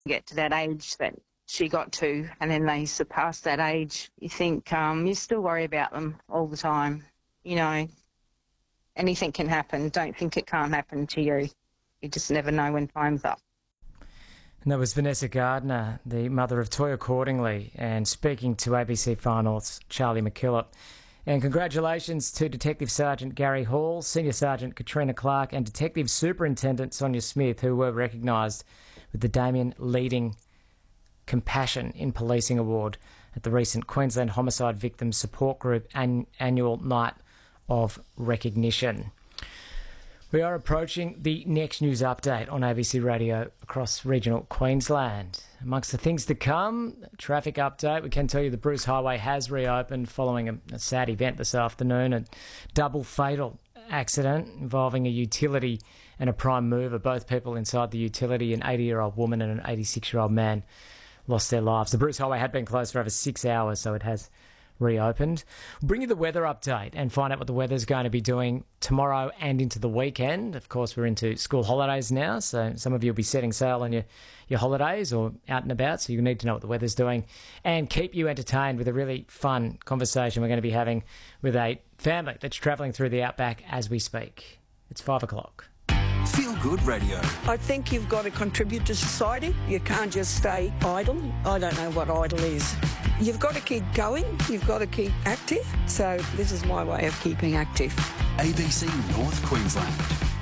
get to that age that she got to and then they surpass that age, you think you still worry about them all the time. You know, anything can happen. Don't think it can't happen to you. You just never know when time's up. And that was Vanessa Gardner, the mother of Toya Cordingley, and speaking to ABC Far North's Charlie McKillop. And congratulations to Detective Sergeant Gary Hall, Senior Sergeant Katrina Clark and Detective Superintendent Sonia Smith, who were recognised with the Damien Leading Compassion in Policing Award at the recent Queensland Homicide Victims Support Group annual night of recognition. We are approaching the next news update on ABC Radio across regional Queensland. Amongst the things to come, traffic update. We can tell you the Bruce Highway has reopened following a sad event this afternoon, a double fatal accident involving a utility and a prime mover. Both people inside the utility, an 80-year-old woman and an 86-year-old man, lost their lives. The Bruce Highway had been closed for over 6 hours, so it has reopened. We'll bring you the weather update and find out what the weather's going to be doing tomorrow and into the weekend. Of course, we're into school holidays now, so some of you will be setting sail on your holidays or out and about, so you need to know what the weather's doing and keep you entertained with a really fun conversation we're going to be having with a family that's travelling through the outback as we speak. It's 5 o'clock. Feel Good Radio. I think you've got to contribute to society. You can't just stay idle. I don't know what idle is. You've got to keep going. You've got to keep active. So this is my way of keeping active. ABC North Queensland.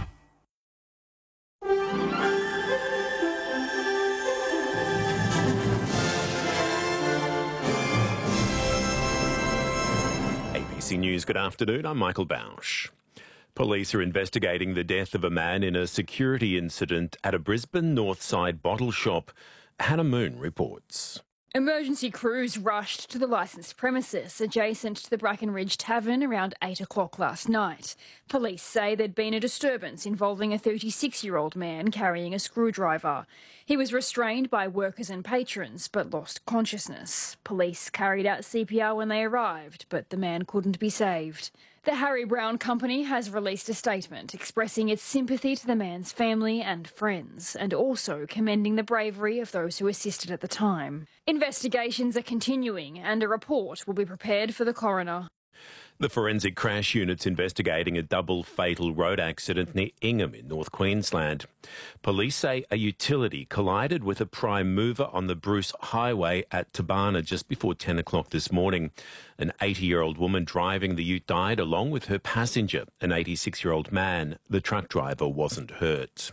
ABC News, good afternoon. I'm Michael Bausch. Police are investigating the death of a man in a security incident at a Brisbane Northside bottle shop. Hannah Moon reports. Emergency crews rushed to the licensed premises adjacent to the Bracken Ridge Tavern around 8 o'clock last night. Police say there'd been a disturbance involving a 36-year-old man carrying a screwdriver. He was restrained by workers and patrons but lost consciousness. Police carried out CPR when they arrived, but the man couldn't be saved. The Harry Brown Company has released a statement expressing its sympathy to the man's family and friends and also commending the bravery of those who assisted at the time. Investigations are continuing and a report will be prepared for the coroner. The forensic crash unit's investigating a double fatal road accident near Ingham in North Queensland. Police say a utility collided with a prime mover on the Bruce Highway at Tabana just before 10 o'clock this morning. An 80-year-old woman driving the ute died along with her passenger, an 86-year-old man. The truck driver wasn't hurt.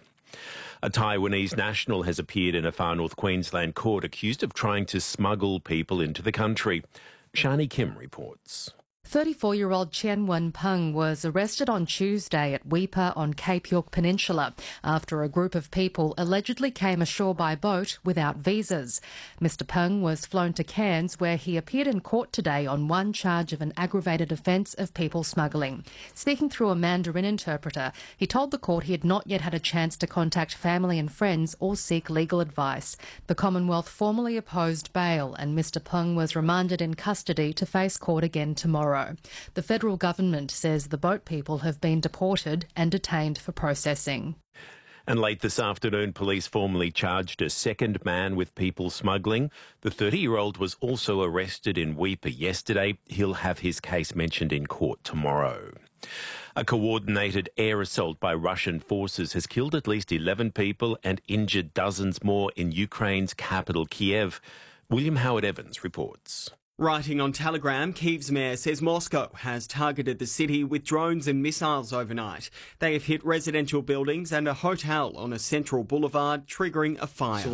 A Taiwanese national has appeared in a far North Queensland court accused of trying to smuggle people into the country. Shani Kim reports. 34-year-old Chen Wen-peng was arrested on Tuesday at Weipa on Cape York Peninsula after a group of people allegedly came ashore by boat without visas. Mr Peng was flown to Cairns, where he appeared in court today on one charge of an aggravated offence of people smuggling. Speaking through a Mandarin interpreter, he told the court he had not yet had a chance to contact family and friends or seek legal advice. The Commonwealth formally opposed bail, and Mr Peng was remanded in custody to face court again tomorrow. The federal government says the boat people have been deported and detained for processing. And late this afternoon, police formally charged a second man with people smuggling. The 30-year-old was also arrested in Weipa yesterday. He'll have his case mentioned in court tomorrow. A coordinated air assault by Russian forces has killed at least 11 people and injured dozens more in Ukraine's capital, Kiev. William Howard Evans reports. Writing on Telegram, Kyiv's mayor says Moscow has targeted the city with drones and missiles overnight. They have hit residential buildings and a hotel on a central boulevard, triggering a fire.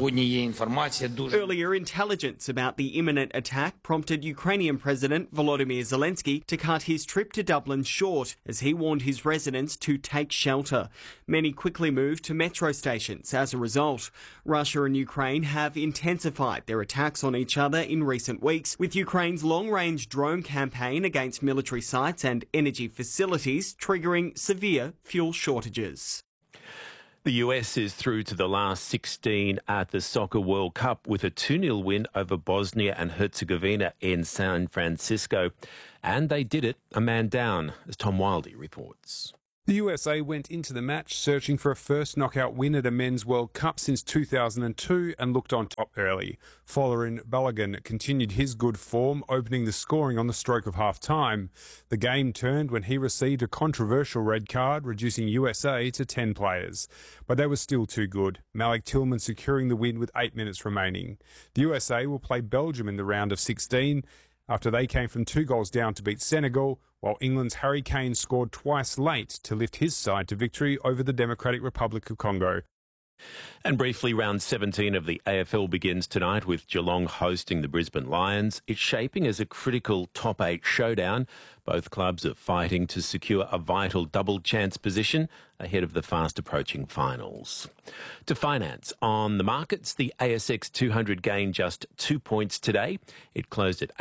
Earlier, intelligence about the imminent attack prompted Ukrainian President Volodymyr Zelensky to cut his trip to Dublin short as he warned his residents to take shelter. Many quickly moved to metro stations as a result. Russia and Ukraine have intensified their attacks on each other in recent weeks, with Ukraine's long-range drone campaign against military sites and energy facilities triggering severe fuel shortages. The US is through to the last 16 at the Soccer World Cup with a 2-0 win over Bosnia and Herzegovina in San Francisco. And they did it a man down, as Tom Wildey reports. The USA went into the match searching for a first knockout win at a Men's World Cup since 2002 and looked on top early. Folarin Balogun continued his good form, opening the scoring on the stroke of half-time. The game turned when he received a controversial red card, reducing USA to 10 players. But they were still too good, Malik Tillman securing the win with 8 minutes remaining. The USA will play Belgium in the round of 16 after they came from 2 goals down to beat Senegal, while England's Harry Kane scored twice late to lift his side to victory over the Democratic Republic of Congo. And briefly, round 17 of the AFL begins tonight with Geelong hosting the Brisbane Lions. It's shaping as a critical top 8 showdown. Both clubs are fighting to secure a vital double chance position ahead of the fast approaching finals. To finance, on the markets, the ASX 200 gained just 2 points today. It closed at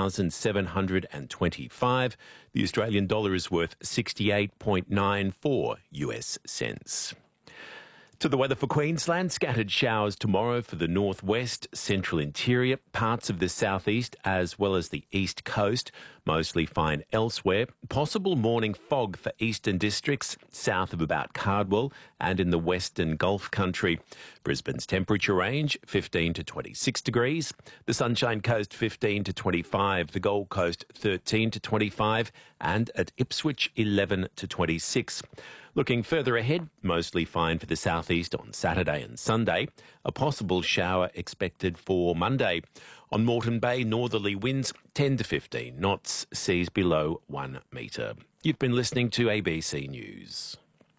8,725. The Australian dollar is worth 68.94 US cents. To the weather for Queensland, scattered showers tomorrow for the northwest, central interior, parts of the southeast as well as the east coast. Mostly fine elsewhere. Possible morning fog for eastern districts, south of about Cardwell and in the western Gulf country. Brisbane's temperature range 15 to 26 degrees. The Sunshine Coast 15 to 25. The Gold Coast 13 to 25 and at Ipswich 11 to 26. Looking further ahead, mostly fine for the southeast on Saturday and Sunday. A possible shower expected for Monday. On Moreton Bay, northerly winds 10 to 15 knots, seas below 1 metre. You've been listening to ABC News.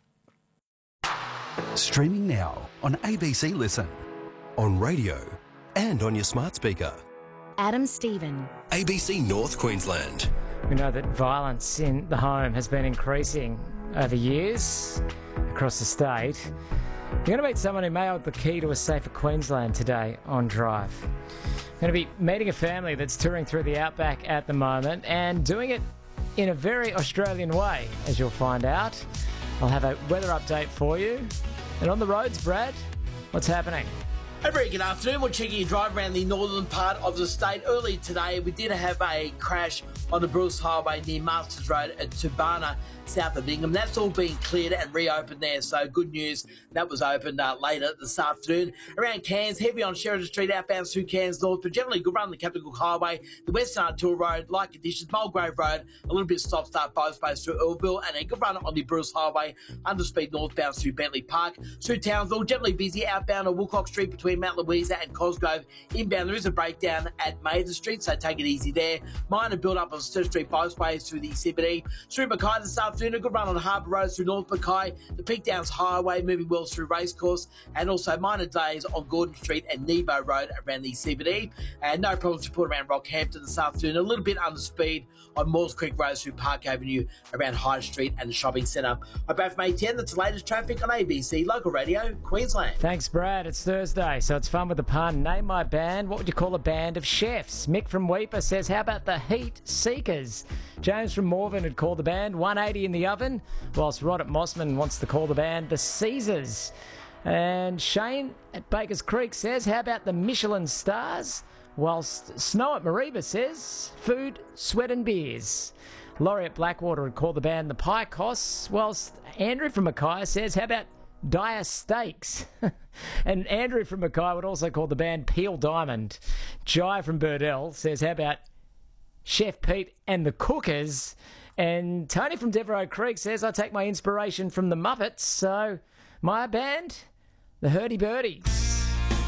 Streaming now on ABC Listen, on radio and on your smart speaker. Adam Stephen. ABC North Queensland. We know that violence in the home has been increasing over years across the state. You're going to meet someone who may hold the key to a safer Queensland today on Drive. I'm going to be meeting a family that's touring through the outback at the moment and doing it in a very Australian way, as you'll find out. I'll have a weather update for you. And on the roads, Brad, what's happening? A very good afternoon. We're checking a drive around the northern part of the state. Early today, we did have a crash on the Bruce Highway near Masters Road at Tubana, south of Ingham. That's all been cleared and reopened there, so good news. That was opened later this afternoon. Around Cairns, heavy on Sheridan Street, outbound through Cairns North, but generally good run on the Captain Cook Highway. The Western Artois Road, light conditions. Mulgrave Road, a little bit stop-start both ways through Earlville, and a good run on the Bruce Highway, under speed northbound through Bentley Park. Through Townsville, generally busy outbound on Woolcock Street between Mount Louisa and Cosgrove. Inbound, there is a breakdown at Maiden Street, so take it easy there. Minor build-up on Sturt Street both ways through the CBD. Through Mackay this afternoon, a good run on Harbour Road through North Mackay. The Peak Downs Highway moving well through Racecourse, and also minor delays on Gordon Street and Nebo Road around the CBD. And no problems to put around Rockhampton this afternoon. A little bit under speed on Moores Creek Road through Park Avenue around High Street and the shopping centre. I'm back from 8:10. That's the latest traffic on ABC Local Radio, Queensland. Thanks, Brad. It's Thursday, so it's fun with the pun. Name my band. What would you call a band of chefs? Mick from Weeper says, how about the Heat Seekers? James from Morven would call the band 180 in the Oven, whilst Rod at Mossman wants to call the band the Caesars. And Shane at Bakers Creek says, how about the Michelin Stars? Whilst Snow at Mareeba says, food, sweat and beers. Laurie at Blackwater would call the band the Pie Costs, whilst Andrew from Mackay says, how about Dire Steaks? And Andrew from Mackay would also call the band Peel Diamond. Jai from Burdell says, how about Chef Pete and the Cookers? And Tony from Devereux Creek says, I take my inspiration from the Muppets, so my band, the Hurdy Birdies.